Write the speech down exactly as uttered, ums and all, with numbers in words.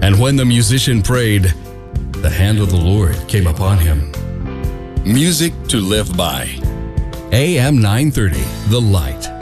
And when the musician prayed, the hand of the Lord came upon him. Music to live by. A M nine thirty, The Light.